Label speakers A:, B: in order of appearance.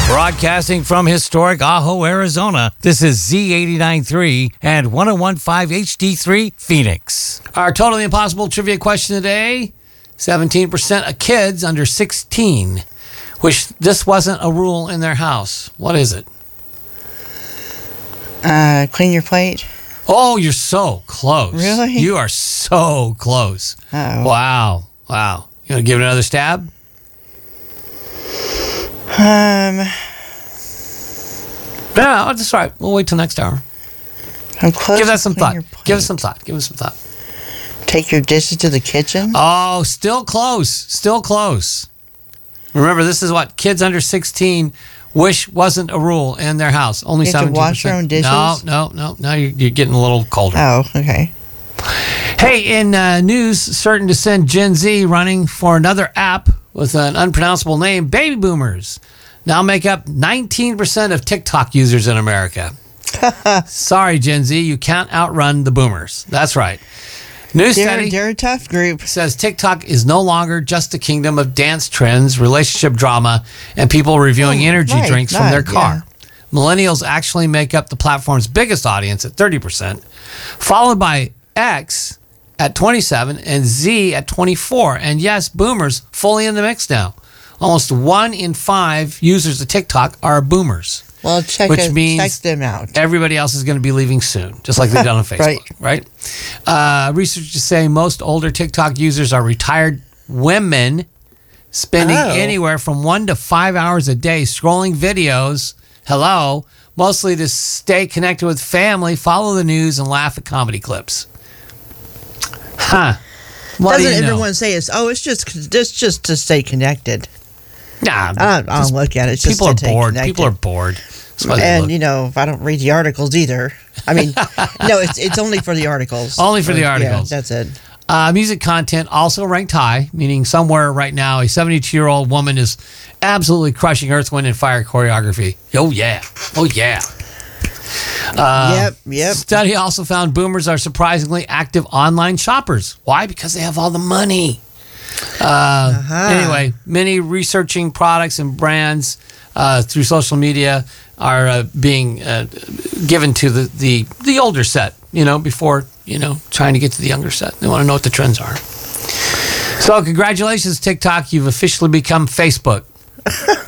A: Broadcasting from historic Ajo, Arizona, this is Z89.3 and 101.5 HD3 Phoenix. Our totally impossible trivia question today, 17% of kids under 16 wish this wasn't a rule in their house. What is it?
B: Clean your plate.
A: Oh, you're so close.
B: Really?
A: You are so close.
B: Uh-oh.
A: Wow. You want to give it another stab? No, that's all right. We'll wait till next hour.
B: I'm close.
A: Give that some
B: to
A: thought.
B: clean your plate.
A: Give us some thought.
B: Take your dishes to the kitchen.
A: Oh, still close. Remember, this is what kids under 16 wish wasn't a rule in their house. Only 17%.
B: You have to wash your own dishes?
A: No. Now you're getting a little colder.
B: Oh, okay.
A: Hey, in news, certain to send Gen Z running for another app with an unpronounceable name, baby boomers now make up 19% of TikTok users in America. Sorry, Gen Z, you can't outrun the boomers. That's right. New study
B: They're a tough group.
A: says TikTok is no longer just a kingdom of dance trends, relationship drama, and people reviewing energy drinks from their car.
B: Yeah.
A: Millennials actually make up the platform's biggest audience at 30%, followed by X at 27% and Z at 24%. And yes, boomers fully in the mix now. Almost 1 in 5 users of TikTok are boomers.
B: Well, check them out.
A: Everybody else is going to be leaving soon, just like they've done on Facebook, right? Researchers say most older TikTok users are retired women spending anywhere from 1 to 5 hours a day scrolling videos, mostly to stay connected with family, follow the news, and laugh at comedy clips. What
B: Doesn't
A: do you know?
B: everyone say it's just to stay connected?
A: Nah,
B: I don't look at it. It's just
A: people are
B: to stay
A: bored.
B: connected.
A: People are bored. That's why they
B: And
A: look.
B: I don't read the articles either. I mean, no, it's only for the articles.
A: Only for the articles.
B: Yeah, that's it.
A: Music content also ranked high, meaning somewhere right now a 72-year-old woman is absolutely crushing Earth, Wind, and Fire choreography. Oh, yeah.
B: Yep.
A: Study also found boomers are surprisingly active online shoppers. Why? Because they have all the money. Anyway, many researching products and brands through social media are being given to the older set, before, trying to get to the younger set. They want to know what the trends are. So congratulations, TikTok. You've officially become Facebook.